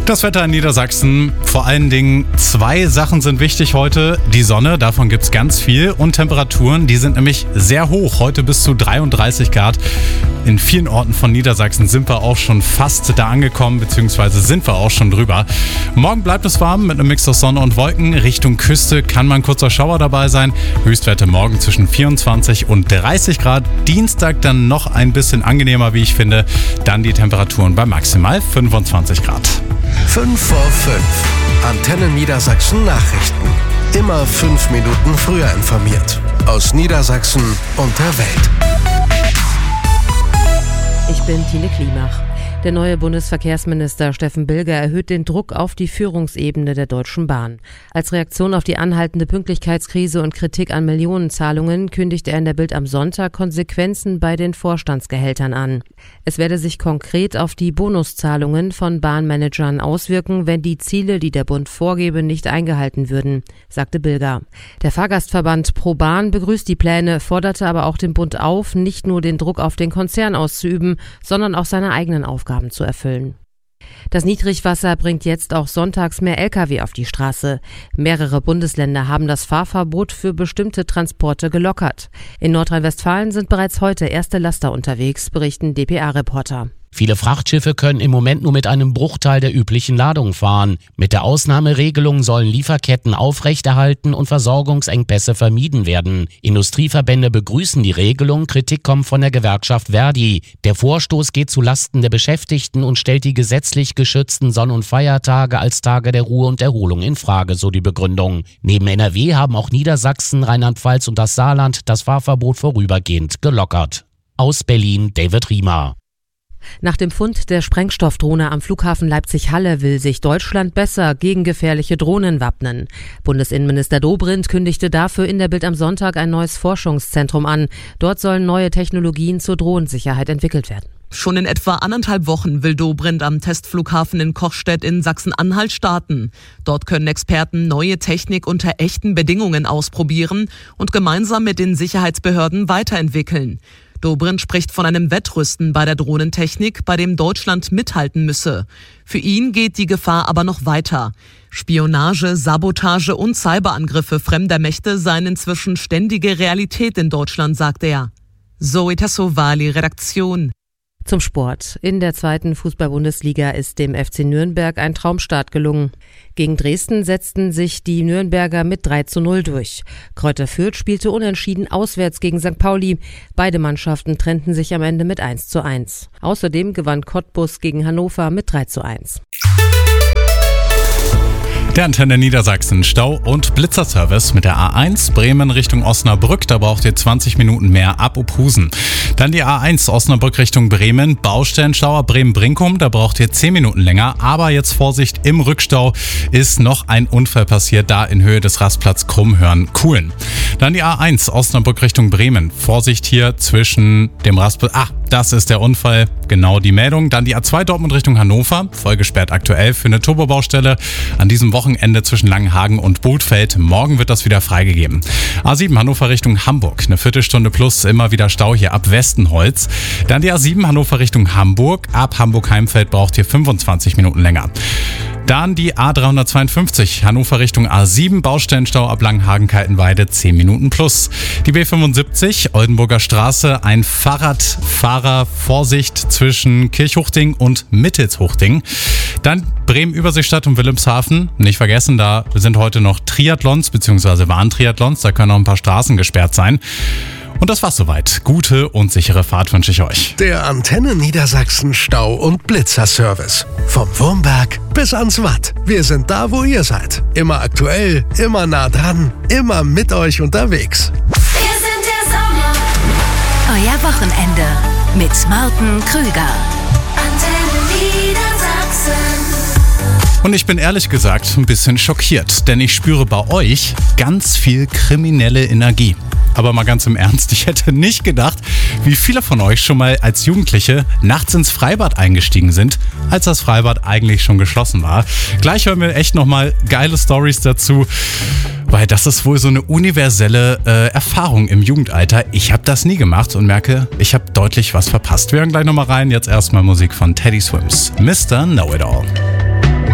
Das Wetter in Niedersachsen, vor allen Dingen 2 Sachen sind wichtig heute. Die Sonne, davon gibt es ganz viel, und Temperaturen, die sind nämlich sehr hoch. Heute bis zu 33 Grad. In vielen Orten von Niedersachsen sind wir auch schon fast da angekommen, beziehungsweise sind wir auch schon drüber. Morgen bleibt es warm mit einem Mix aus Sonne und Wolken. Richtung Küste kann mal ein kurzer Schauer dabei sein. Höchstwerte morgen zwischen 24 und 30 Grad. Dienstag dann noch ein bisschen angenehmer, wie ich finde. Dann die Temperaturen bei maximal 25 Grad. 5 vor 5. Antenne Niedersachsen Nachrichten. Immer 5 Minuten früher informiert. Aus Niedersachsen und der Welt. Ich bin Tine Klimach. Der neue Bundesverkehrsminister Steffen Bilger erhöht den Druck auf die Führungsebene der Deutschen Bahn. Als Reaktion auf die anhaltende Pünktlichkeitskrise und Kritik an Millionenzahlungen kündigt er in der Bild am Sonntag Konsequenzen bei den Vorstandsgehältern an. Es werde sich konkret auf die Bonuszahlungen von Bahnmanagern auswirken, wenn die Ziele, die der Bund vorgebe, nicht eingehalten würden, sagte Bilger. Der Fahrgastverband ProBahn begrüßt die Pläne, forderte aber auch den Bund auf, nicht nur den Druck auf den Konzern auszuüben, sondern auch seine eigenen Aufgaben zu erfüllen. Das Niedrigwasser bringt jetzt auch sonntags mehr Lkw auf die Straße. Mehrere Bundesländer haben das Fahrverbot für bestimmte Transporte gelockert. In Nordrhein-Westfalen sind bereits heute erste Laster unterwegs, berichten dpa-Reporter. Viele Frachtschiffe können im Moment nur mit einem Bruchteil der üblichen Ladung fahren. Mit der Ausnahmeregelung sollen Lieferketten aufrechterhalten und Versorgungsengpässe vermieden werden. Industrieverbände begrüßen die Regelung, Kritik kommt von der Gewerkschaft Verdi. Der Vorstoß geht zu Lasten der Beschäftigten und stellt die gesetzlich geschützten Sonn- und Feiertage als Tage der Ruhe und Erholung in Frage, so die Begründung. Neben NRW haben auch Niedersachsen, Rheinland-Pfalz und das Saarland das Fahrverbot vorübergehend gelockert. Aus Berlin, David Riemer. Nach dem Fund der Sprengstoffdrohne am Flughafen Leipzig-Halle will sich Deutschland besser gegen gefährliche Drohnen wappnen. Bundesinnenminister Dobrindt kündigte dafür in der Bild am Sonntag ein neues Forschungszentrum an. Dort sollen neue Technologien zur Drohnensicherheit entwickelt werden. Schon in etwa 1,5 Wochen will Dobrindt am Testflughafen in Kochstedt in Sachsen-Anhalt starten. Dort können Experten neue Technik unter echten Bedingungen ausprobieren und gemeinsam mit den Sicherheitsbehörden weiterentwickeln. Dobrindt spricht von einem Wettrüsten bei der Drohnentechnik, bei dem Deutschland mithalten müsse. Für ihn geht die Gefahr aber noch weiter. Spionage, Sabotage und Cyberangriffe fremder Mächte seien inzwischen ständige Realität in Deutschland, sagt er. Zoe Tassovali, Redaktion. Zum Sport. In der 2. Fußball-Bundesliga ist dem FC Nürnberg ein Traumstart gelungen. Gegen Dresden setzten sich die Nürnberger mit 3:0 durch. Kräuter Fürth spielte unentschieden auswärts gegen St. Pauli. Beide Mannschaften trennten sich am Ende mit 1:1. Außerdem gewann Cottbus gegen Hannover mit 3:1. Der Antenne Niedersachsen Stau- und Blitzerservice mit der A1 Bremen Richtung Osnabrück. Da braucht ihr 20 Minuten mehr ab Opusen. Dann die A1 Osnabrück Richtung Bremen. Baustellenstau ab Bremen-Brinkum. Da braucht ihr 10 Minuten länger. Aber jetzt Vorsicht, im Rückstau ist noch ein Unfall passiert. Da in Höhe des Rastplatz Krummhörn-Kuhlen. Dann die A1 Osnabrück Richtung Bremen. Vorsicht hier zwischen dem Rastplatz. Das ist der Unfall. Genau die Meldung. Dann die A2 Dortmund Richtung Hannover. Voll gesperrt aktuell für eine Turbobaustelle. An diesem Wochenende zwischen Langenhagen und Bothfeld. Morgen wird das wieder freigegeben. A7 Hannover Richtung Hamburg. Eine Viertelstunde plus immer wieder Stau hier ab Westenholz. Dann die A7 Hannover Richtung Hamburg. Ab Hamburg-Heimfeld braucht ihr 25 Minuten länger. Dann die A352 Hannover Richtung A7, Baustellenstau ab Langenhagen-Kaltenweide 10 Minuten plus. Die B75 Oldenburger Straße, ein Fahrradfahrer, Vorsicht zwischen Kirchhuchting und Mittelshuchting. Dann Bremen-Überseestadt und Wilhelmshaven, nicht vergessen, da sind heute noch Triathlons bzw. waren Triathlons, da können noch ein paar Straßen gesperrt sein. Und das war's soweit. Gute und sichere Fahrt wünsche ich euch. Der Antenne Niedersachsen Stau- und Blitzerservice. Vom Wurmberg bis ans Watt. Wir sind da, wo ihr seid. Immer aktuell, immer nah dran, immer mit euch unterwegs. Wir sind der Sommer. Euer Wochenende mit Martin Krüger. Antenne Niedersachsen. Und ich bin ehrlich gesagt ein bisschen schockiert, denn ich spüre bei euch ganz viel kriminelle Energie. Aber mal ganz im Ernst, ich hätte nicht gedacht, wie viele von euch schon mal als Jugendliche nachts ins Freibad eingestiegen sind, als das Freibad eigentlich schon geschlossen war. Gleich hören wir echt nochmal geile Storys dazu, weil das ist wohl so eine universelle Erfahrung im Jugendalter. Ich habe das nie gemacht und merke, ich habe deutlich was verpasst. Wir hören gleich nochmal rein. Jetzt erstmal Musik von Teddy Swims. Mr. Know-It-All.